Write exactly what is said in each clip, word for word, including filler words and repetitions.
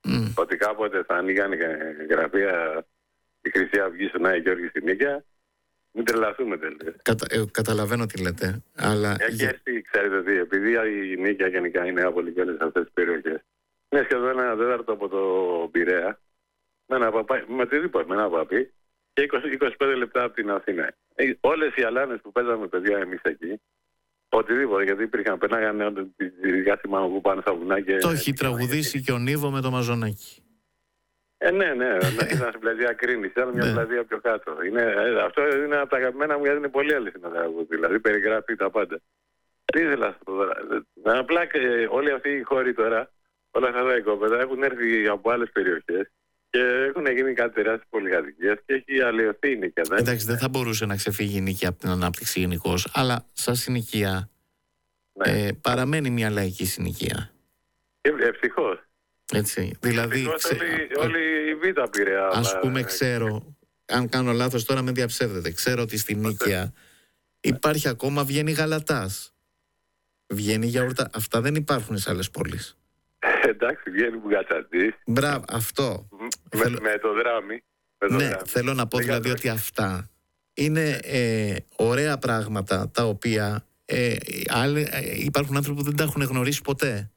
Mm. Ότι κάποτε θα ανοίγανε γραφεία η Χρυσή Αυγή στον Άγιο Γιώργη στη Νίκαια. Μην τρελαθούμε τελείως. Κατα, ε, καταλαβαίνω τι λέτε. Αλλά... Έχει έρθει, ξέρετε τι, επειδή η Νίκαια γενικά είναι άπολη και όλες αυτές τις περιοχές. Είναι σχεδόν ένα τέταρτο από το Πειραιά. Με ένα παπά, με οτιδήποτε, με ένα παπί. Και είκοσι με είκοσι πέντε λεπτά από την Αθήνα. Ε, όλες οι αλάνες που παίζαμε παιδιά εμείς εκεί, οτιδήποτε, γιατί υπήρχαν, περνάγανε τη διάστημα που πάνε στα βουνά και... Το έχει τραγουδήσει και ο Νίβο με το Μαζονάκι. Ε, ναι, ναι, ήταν στην πλατεία Κρίνης, ήταν μια πλατεία πιο κάτω. Είναι, ε, αυτό είναι από τα αγαπημένα μου γιατί είναι πολύ αληθινό τραγούδι, δηλαδή περιγράφει τα πάντα. Τι ήθελα να πω τώρα. Απλά και όλοι αυτοί οι χώροι τώρα, όλα αυτά τα οικόπεδα έχουν έρθει από άλλες περιοχές και έχουν γίνει κάτι τεράστιες πολυκατοικίες και έχει αλλοιωθεί η Νίκαια. Εντάξει, δεν θα μπορούσε να ξεφύγει η Νίκαια από την ανάπτυξη γενικώς, αλλά σαν συνοικία ναι. ε, παραμένει μια λαϊκή συνοικία. Ε, ευτυχώς. Έτσι, δηλαδή ξε... όλη, όλη η Β' Πειραιά. Ας αλλά... πούμε ξέρω, αν κάνω λάθος τώρα με διαψεύδετε, ξέρω ότι στη Νίκαια υπάρχει ακόμα, βγαίνει γαλατάς, βγαίνει γιαουρτά, αυτά δεν υπάρχουν σε άλλες πόλεις. Εντάξει, βγαίνει μπουγατσαντής. Μπράβο, αυτό. Με, θέλω... με το δράμι. Με το ναι, δράμι. θέλω να πω δηλαδή ότι αυτά είναι ε, ωραία πράγματα τα οποία ε, άλλοι, ε, υπάρχουν άνθρωποι που δεν τα έχουν γνωρίσει ποτέ.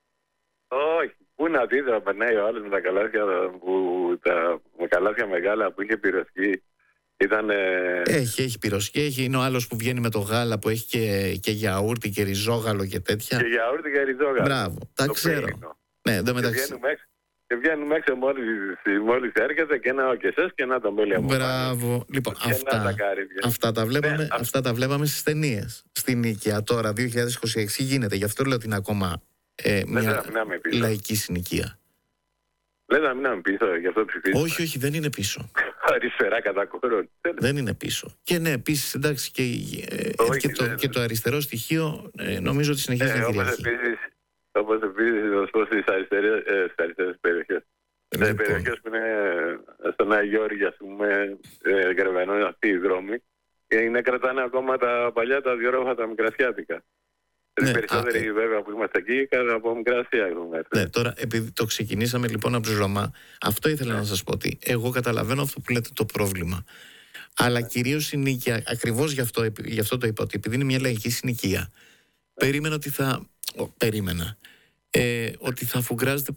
Όχι. Πού να δει, θα περνάει ο άλλος με τα καλάθια, που, τα, με καλάθια μεγάλα που είχε πυροσχή. Ήταν, ε... Έχει, έχει πυροσχή, έχει, είναι ο άλλος που βγαίνει με το γάλα που έχει και, και γιαούρτι και ριζόγαλο και τέτοια. Και γιαούρτι και ριζόγαλο. Μπράβο, τα το ξέρω. Πρίνο. Ναι, εδώ μεταξύ. Και βγαίνουμε έξω, και βγαίνουμε έξω μόλις, μόλις έρχεται και ένα ο και εσές και ένα το μέλι από Μπράβο. Λοιπόν, αυτά, τα αυτά, τα βλέπαμε, ναι, αυτά τα βλέπαμε στις ταινίες. Στην Νίκαια τώρα, δύο χιλιάδες είκοσι έξι γίνεται, γι' αυτό λέω ότι είναι ακόμα ε, μια λαϊκή συνοικία. Λέτε να μείναμε πίσω, γι' αυτό ψηφίσαμε. Όχι, όχι, δεν είναι πίσω. Αριστερά κατά κόρον. Δεν είναι πίσω. Και ναι, επίσης, εντάξει, και, ε, όχι, και, το, και το αριστερό στοιχείο ε, νομίζω ότι συνεχίζει ε, να κυριαρχεί. Όπως επίσης, να σου πω στις αριστερές, ε, αριστερές περιοχές. Λοιπόν. Σε περιοχές που είναι στον Άγιο Γιώργη, ας πούμε, ε, γκρεβενώνουν αυτοί οι δρόμοι και είναι, κρατάνε ακόμα τα παλιά, τα διορόφα, τα μικρασιάτικα. Οι ναι, περισσότεροι α, βέβαια που είμαστε εκεί, από Μικρασία έχουμε. Ναι, τώρα επειδή το ξεκινήσαμε λοιπόν από τους Ρωμά, αυτό ήθελα ναι. να σας πω ότι εγώ καταλαβαίνω αυτό που λέτε το πρόβλημα. Αλλά ναι. κυρίως συνοικία, ακριβώς γι' αυτό, γι' αυτό το είπα, ότι επειδή είναι μια λαϊκή συνοικία, ναι. περίμενα ότι θα. Ο, περίμενα. Ε, ότι θα φουγκράζεται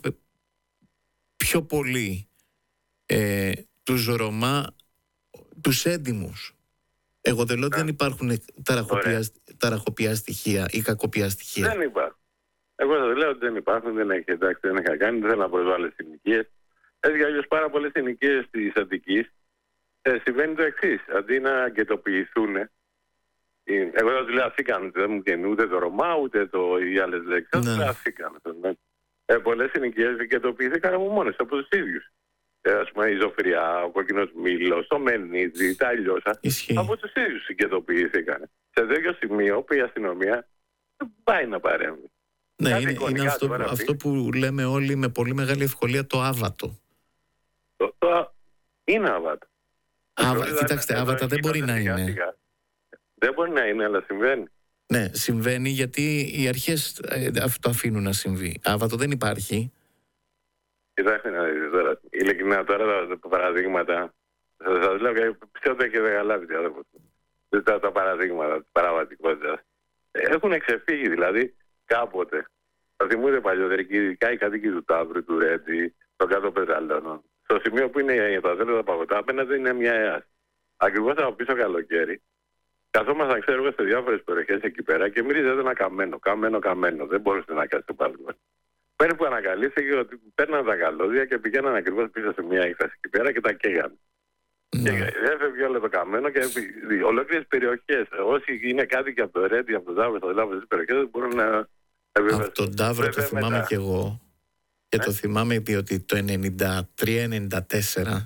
πιο πολύ ε, τους Ρωμά, τους έντιμους. Εγώ δεν λέω ότι δεν υπάρχουν ταραχοπία, ταραχοπία στοιχεία ή κακοπία στοιχεία. Δεν υπάρχουν. Εγώ δεν λέω ότι δεν υπάρχουν, δεν έχει, εντάξει, δεν είχα κάνει, δεν θέλω να προσβάλλω άλλες συνοικίες. Έτσι κι αλλιώς πάρα πολλές συνοικίες της Αττικής ε, συμβαίνει το εξής. Αντί να αγκαιτοποιηθούν, εγώ δεν τους λέω αφήκανε, δεν μου καινούν ούτε το Ρωμά ούτε το, οι άλλες λέξεις. Δεν τους λέω αφήκανε. Ε, πολλές συνοικίες αγκαιτοποιήθηκαν από μόνες από τους ίδιους. Ε, ας πούμε η Ζωφριά, ο Κόκκινος Μήλος, το Μενίδη, τα Αλλιώσα, από τους ίδιους συγκαιτοποιήθηκαν. Σε τέτοιο σημείο που η αστυνομία δεν πάει να παρέμβει. Ναι, είναι, είναι αυτό, αυτό που λέμε όλοι με πολύ μεγάλη ευκολία, το άβατο. Το, το είναι άβατο. Άβα, κοιτάξτε, άβατα δεν μπορεί να είναι. Σιγά. Δεν μπορεί να είναι, αλλά συμβαίνει. Ναι, συμβαίνει γιατί οι αρχές αυτό αφήνουν να συμβεί. Άβατο δεν υπάρχει. Κοιτάξτε να δείτε τώρα, ειλικρινά τώρα τα παραδείγματα, θα σας λέω και πιστεύω ότι έχετε καταλάβει τα, τα παραδείγματα της παραβατικότητας. Έχουν εξεφύγει δηλαδή κάποτε. Θα θυμούνται παλιότεροι, ειδικά οι κατοίκοι του Ταύρου, του Ρέτζη, των κάτω Πετραλώνων. Στο σημείο που είναι τα τέλος τα παγωτά, απέναντι είναι μια ΕΑΣ. Ακριβώς από πίσω καλοκαίρι, καθόμασταν ξέρω σε διάφορες περιοχές εκεί πέρα και μυρίζεται ένα καμένο, καμένο, καμένο. Δεν μπορούσε να κάνει το παράδειγμα. Πέρα που ανακαλύφθηκε ότι παίρναν τα καλώδια και πηγαίναν ακριβώς πίσω σε μια έκταση εκεί πέρα και τα καίγανε. Mm. Και έφευγε όλο το καμένο και ολόκληρες περιοχές. Όσοι είναι κάτοικοι από το Ρέντι, από το Ταύρο, από το τις περιοχές μπορούν να. Από τον Ταύρο το θυμάμαι μετά. Κι εγώ. Και ναι. το θυμάμαι διότι το ενενήντα τρία ενενήντα τέσσερα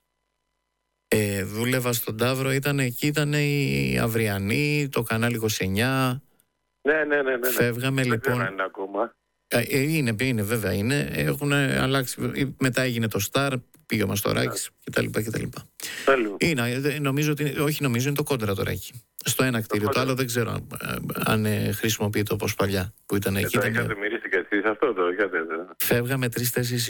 ε, δούλευα στον Ταύρο, ήταν εκεί, ήταν η Αυριανή, το κανάλι είκοσι εννιά. Ναι, ναι, ναι. ναι, ναι. Φεύγαμε δεν λοιπόν. Είναι ακόμα. Ε, είναι, είναι, βέβαια είναι. Έχουν αλλάξει. Μετά έγινε το Σταρ, πήγε ο Μαστοράκης κτλ. κτλ. Είναι, νομίζω ότι, όχι νομίζω, είναι το κόντρα τώρα εκεί. Στο ένα κτίριο. Το, το άλλο δεν ξέρω αν, αν ε, χρησιμοποιείται όπως παλιά που ήταν εκεί. Το είχατε μυρίσει και εσείς αυτό το είχατε. Φεύγαμε τρεις-τέσσερις